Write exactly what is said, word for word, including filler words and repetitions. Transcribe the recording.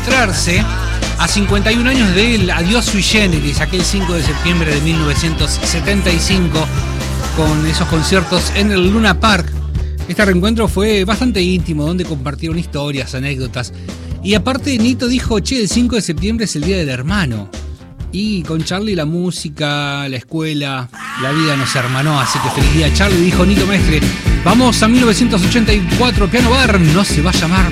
reencontrarse a cincuenta y un años del Adiós Sui Generis, aquel cinco de septiembre de mil novecientos setenta y cinco, con esos conciertos en el Luna Park. Este reencuentro fue bastante íntimo, donde compartieron historias, anécdotas. Y aparte Nito dijo, che, el cinco de septiembre es el Día del Hermano. Y con Charlie la música, la escuela, la vida nos hermanó. Así que feliz día, Charlie, dijo Nito Mestre. Vamos a mil novecientos ochenta y cuatro, Piano Bar, no se va a llamar